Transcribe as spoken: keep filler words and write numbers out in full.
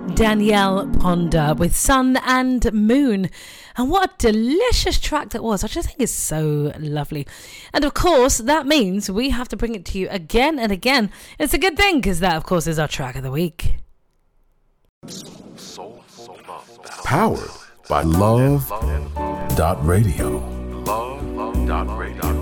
Danielle Ponder with Sun and Moon. And what a delicious track that was. I just think it's so lovely. And of course, that means we have to bring it to you again and again. It's a good thing because that, of course, is our track of the week. Powered by Love dot Radio. Love dot Radio.